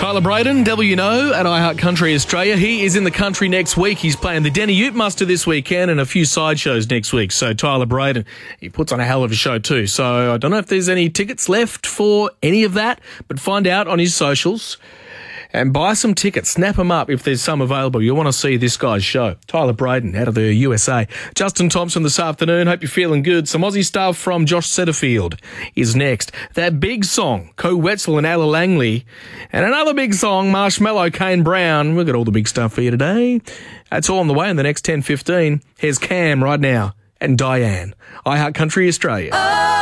Tyler Braden, WNO at iHeart Country Australia. He is in the country next week. He's playing the Denny Ute Muster this weekend and a few sideshows next week. So Tyler Braden, he puts on a hell of a show too. So I don't know if there's any tickets left for any of that, but find out on his socials and buy some tickets. Snap them up if there's some available. You'll want to see this guy's show. Tyler Braden out of the USA. Justin Thompson this afternoon. Hope you're feeling good. Some Aussie stuff from Josh Setterfield is next. That big song, Co Wetzel and Ella Langley. And another big song, Marshmallow, Kane Brown. We've got all the big stuff for you today. That's all on the way in the next 10-15. Here's Cam right now and Diane. iHeart Country Australia.